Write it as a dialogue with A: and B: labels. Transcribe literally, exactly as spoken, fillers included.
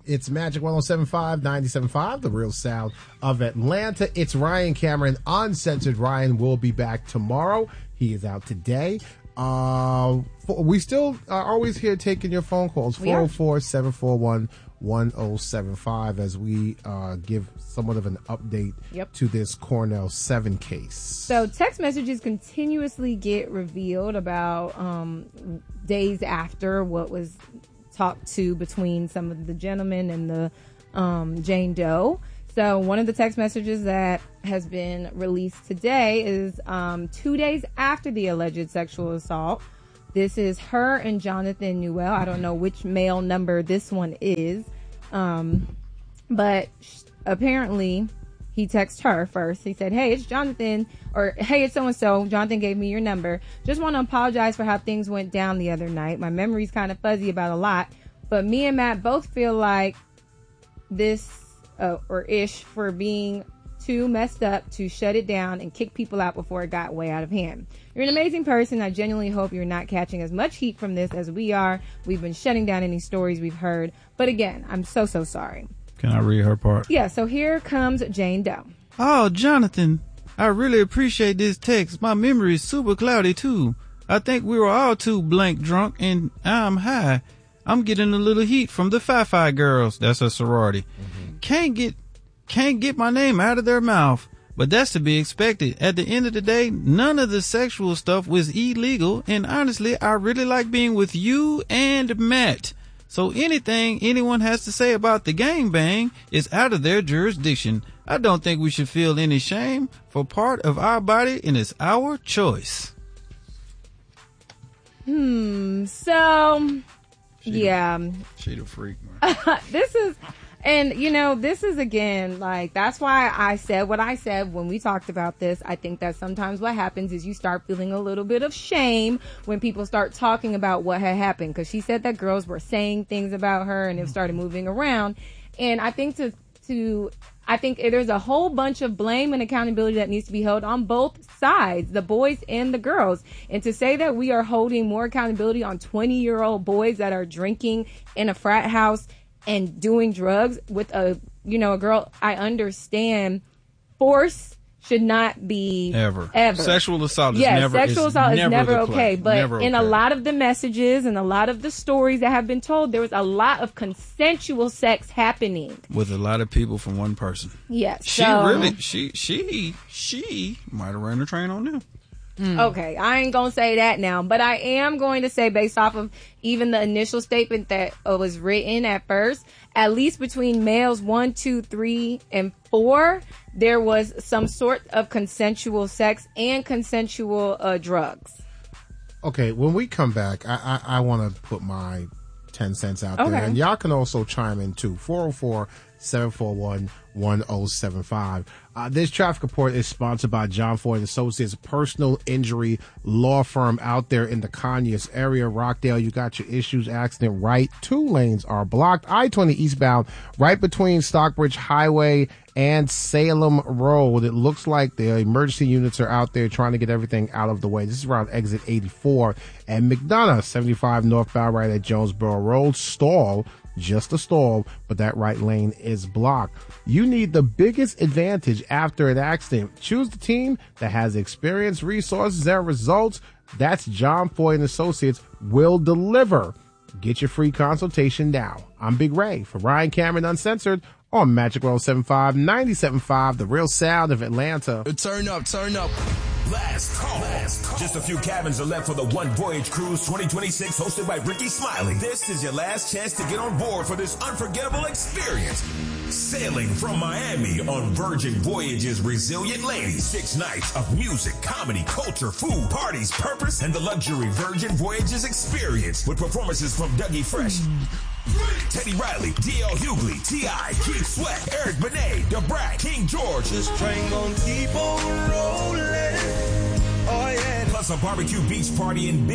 A: It's Magic one oh seven point five, ninety-seven point five, the real sound of Atlanta. It's Ryan Cameron, Uncensored. Ryan will be back tomorrow. He is out today. Uh, for, we still are always here taking your phone calls, four oh four, seven four one, one oh seven five, as we uh, give somewhat of an update
B: yep.
A: to this Cornell seven case.
B: So text messages continuously get revealed about um, days after what was talked to between some of the gentlemen and the um, Jane Doe. So one of the text messages that has been released today is um, two days after the alleged sexual assault. This is her and Jonathan Newell. I don't know which male number this one is. Um, but sh- apparently he texted her first. He said, hey, it's Jonathan, or hey, it's so-and-so. Jonathan gave me your number. Just want to apologize for how things went down the other night. My memory's kind of fuzzy about a lot, but me and Matt both feel like this uh, or ish for being too messed up to shut it down and kick people out before it got way out of hand. You're an amazing person. I genuinely hope you're not catching as much heat from this as we are. We've been shutting down any stories we've heard. But again, I'm so, so sorry.
C: Can I read her part?
B: Yeah, so here comes Jane Doe.
C: Oh, Jonathan, I really appreciate this text. My memory is super cloudy, too. I think we were all too blank drunk, and I'm high. I'm getting a little heat from the Fi-Fi girls. That's a sorority. Mm-hmm. Can't get... Can't get my name out of their mouth, but that's to be expected. At the end of the day, none of the sexual stuff was illegal, and honestly, I really like being with you and Matt. So anything anyone has to say about the gangbang is out of their jurisdiction. I don't think we should feel any shame for part of our body, and it's our choice.
B: Hmm, so, she yeah.
C: The, she the freak, man.
B: This is... And, you know, this is, again, like, that's why I said what I said when we talked about this. I think that sometimes what happens is you start feeling a little bit of shame when people start talking about what had happened. Because she said that girls were saying things about her and it started moving around. And I think to, to, I think there's a whole bunch of blame and accountability that needs to be held on both sides, the boys and the girls. And to say that we are holding more accountability on twenty-year-old boys that are drinking in a frat house and doing drugs with a, you know, a girl, I understand force should not be
C: ever.
B: Ever.
C: Sexual assault is
B: yes,
C: never
B: sexual assault is
C: never,
B: never okay. But
C: never
B: in
C: okay.
B: a lot of the messages and a lot of the stories that have been told, there was a lot of consensual sex happening
C: with a lot of people from one person.
B: Yes.
C: She
B: so,
C: really, she, she, she might have ran a train on them.
B: Mm. Okay, I ain't gonna say that now, but I am going to say, based off of even the initial statement that uh, was written at first, at least between males one, two, three, and four, there was some sort of consensual sex and consensual uh, drugs.
A: Okay, when we come back, I I, I want to put my ten cents out
B: okay.
A: there, and y'all can also chime in too. four oh four, seven four one, one oh seven five. Uh, this traffic report is sponsored by John Foy and Associates, personal injury law firm out there in the Conyers area. Rockdale, you got your issues, accident right. Two lanes are blocked. I twenty eastbound, right between Stockbridge Highway and Salem Road. It looks like the emergency units are out there trying to get everything out of the way. This is around exit eighty-four and McDonough, seventy-five northbound, right at Jonesboro Road. Stall. Just a stall, but that right lane is blocked. You need the biggest advantage after an accident. Choose the team that has experience, resources, and results. That's John Foy and Associates will deliver. Get your free consultation now. I'm Big Ray for Ryan Cameron Uncensored on Magic one oh seven point five, ninety-seven point five, the real sound of Atlanta.
D: Turn up, turn up. Last call. Last call. Just a few cabins are left for the One Voyage Cruise twenty twenty-six, hosted by Ricky Smiley. This is your last chance to get on board for this unforgettable experience. Sailing from Miami on Virgin Voyages Resilient Ladies. Six nights of music, comedy, culture, food, parties, purpose, and the luxury Virgin Voyages experience with performances from Dougie Fresh, Teddy Riley, D L Hughley, T I, Keith Sweat, Eric Benet, DeBrat, King George.
E: This train gon' keep on rolling. Oh yeah.
D: Plus a barbecue beach party in Big